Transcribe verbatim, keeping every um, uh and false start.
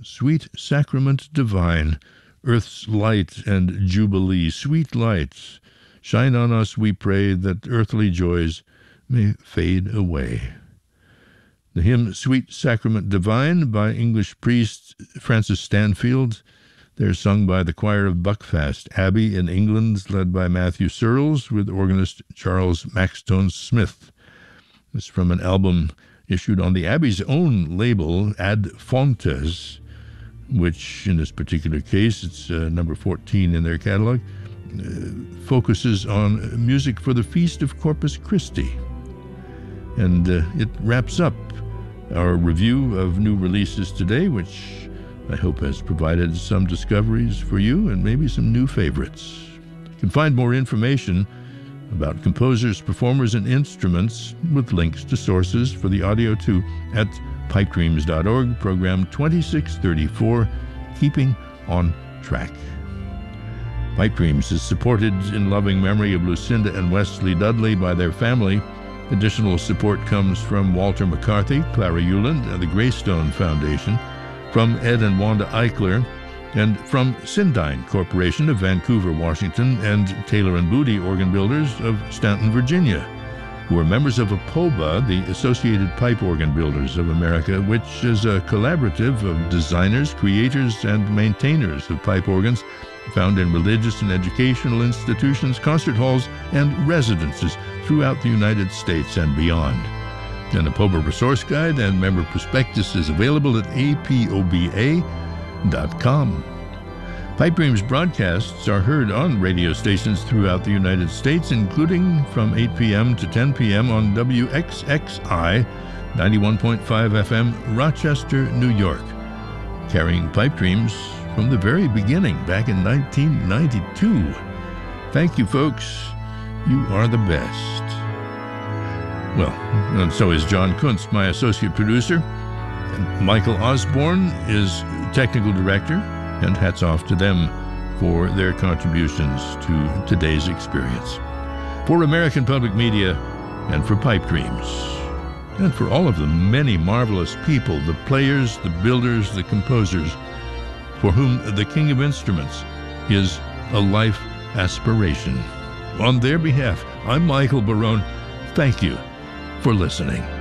Sweet Sacrament Divine, earth's light and jubilee, sweet lights, shine on us, we pray, that earthly joys may fade away. The hymn Sweet Sacrament Divine by English priest Francis Stanfield. They're sung by the choir of Buckfast Abbey in England, led by Matthew Searles, with organist Charles Maxtone Smith. It's from an album issued on the Abbey's own label, Ad Fontes, which in this particular case, it's uh, number fourteen in their catalog, uh, focuses on music for the Feast of Corpus Christi. And uh, it wraps up our review of new releases today, which I hope has provided some discoveries for you and maybe some new favorites. You can find more information about composers, performers, and instruments with links to sources for the audio too at pipe dreams dot org, program twenty-six thirty-four, Keeping on Track. Pipe Dreams is supported in loving memory of Lucinda and Wesley Dudley by their family. Additional support comes from Walter McCarthy, Clara Euland, and the Greystone Foundation, from Ed and Wanda Eichler, and from Sindyne Corporation of Vancouver, Washington, and Taylor and Booty Organ Builders of Stanton, Virginia, who are members of APOBA, the Associated Pipe Organ Builders of America, which is a collaborative of designers, creators, and maintainers of pipe organs found in religious and educational institutions, concert halls, and residences throughout the United States and beyond. An APOBA resource guide and member prospectus is available at A P O B A dot com. Pipe Dreams broadcasts are heard on radio stations throughout the United States, including from eight p.m. to ten p.m. on W X X I ninety-one point five F M, Rochester, New York, carrying Pipe Dreams from the very beginning, back in nineteen ninety-two. Thank you, folks. You are the best. Well, and so is John Kuntz, my associate producer. And Michael Osborne is technical director, and hats off to them for their contributions to today's experience. For American Public Media and for Pipe Dreams, and for all of the many marvelous people, the players, the builders, the composers, for whom the King of Instruments is a life aspiration. On their behalf, I'm Michael Barone. Thank you for listening.